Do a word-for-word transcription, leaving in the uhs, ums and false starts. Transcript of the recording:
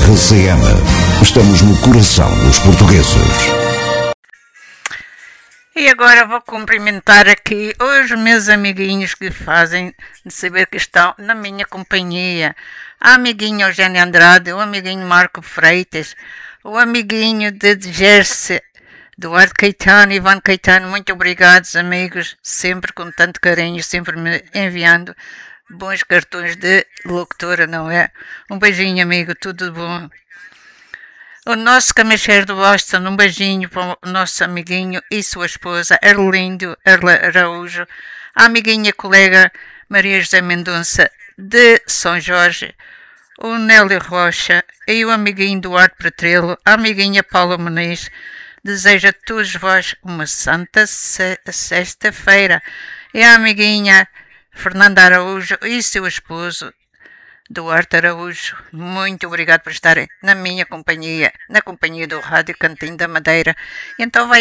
R C M. Estamos no coração dos portugueses. E agora vou cumprimentar aqui os meus amiguinhos que fazem de saber que estão na minha companhia. A amiguinha Eugênia Andrade, o amiguinho Marco Freitas, o amiguinho de Gerse, Duarte Caetano, Ivan Caetano. Muito obrigados, amigos, sempre com tanto carinho, sempre me enviando bons cartões de locutora, não é? Um beijinho, amigo, tudo bom. O nosso camacheiro do Boston, um beijinho para o nosso amiguinho e sua esposa, Arlindo Araújo, a amiguinha colega Maria José Mendonça de São Jorge, o Nélio Rocha e o amiguinho Duarte Pretrelo, a amiguinha Paula Muniz. Desejo a todos vós uma santa sexta-feira. E a amiguinha Fernanda Araújo e seu esposo Duarte Araújo, muito obrigado por estarem na minha companhia, na companhia do Rádio Cantinho da Madeira. Então vai